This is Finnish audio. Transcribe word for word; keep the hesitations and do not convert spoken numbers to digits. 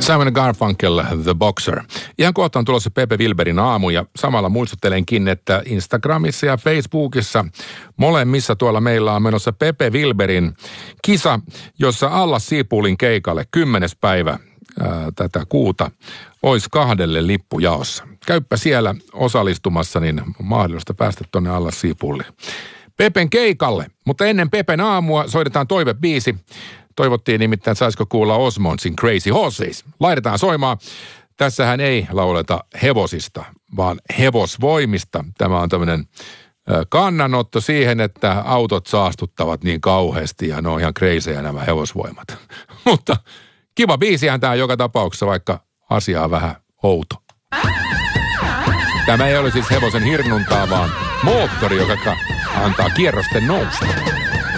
Simon Garfunkel, The Boxer. Ihan kohta on tulossa Pepe Wilberin aamu ja samalla muistuttelenkin, että Instagramissa ja Facebookissa molemmissa tuolla meillä on menossa Pepe Wilberin kisa, jossa Alla Siipulin keikalle kymmenes päivä ää, tätä kuuta olisi kahdelle lippujaossa. Käyppä siellä osallistumassa, niin on mahdollista päästä tuonne Alla Siipuliin. Pepen keikalle, mutta ennen Pepen aamua soitetaan toivebiisi. Toivottiin nimittäin, saisiko kuulla Osmondsin Crazy Horses. Laitetaan soimaan. Tässähän ei lauleta hevosista, vaan hevosvoimista. Tämä on tämmöinen kannanotto siihen, että autot saastuttavat niin kauheasti ja ne on ihan crazyjä nämä hevosvoimat. Mutta kiva biisihän tämä joka tapauksessa, vaikka asia on vähän outo. Tämä ei ole siis hevosen hirnuntaa, vaan moottori, joka antaa kierrosten nousta.